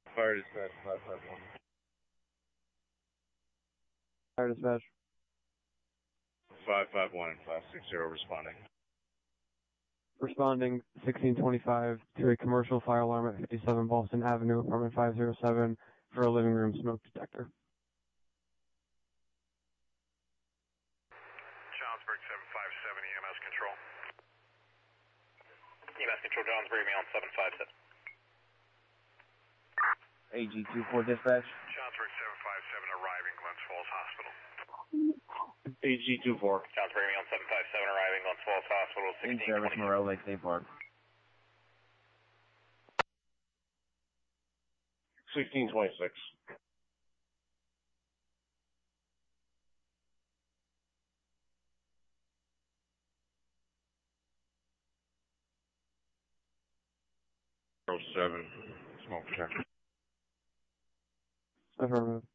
Fire dispatch 551. Fire dispatch. 551 and 560 responding. Responding 1625 to a commercial fire alarm at 57 Boston Avenue, apartment 507, for a living room smoke detector. Johnsburg 757, EMS control. EMS control, Johnsburg, me on 757. AG24 dispatch. Johnsburg 757 arriving, Glens Falls Hospital. AG24. Johnsburg, me on 757 arriving, Glens Falls Hospital. In service, Moreau Lake State Park. 1626. Seven. Smoke detector. Affirmative.